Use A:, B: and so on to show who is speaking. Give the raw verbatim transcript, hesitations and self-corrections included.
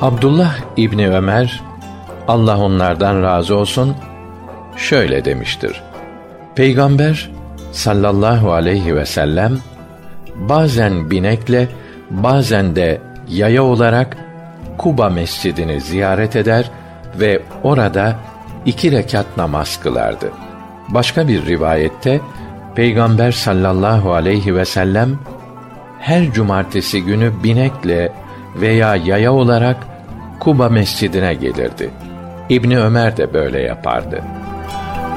A: Abdullah İbni Ömer, Allah onlardan razı olsun, şöyle demiştir: Peygamber sallallahu aleyhi ve sellem bazen binekle, bazen de yaya olarak Kuba Mescidini ziyaret eder ve orada iki rekat namaz kılardı. Başka bir rivayette Peygamber sallallahu aleyhi ve sellem her cumartesi günü binekle veya yaya olarak Kuba Mescidine gelirdi. İbni Ömer de böyle yapardı.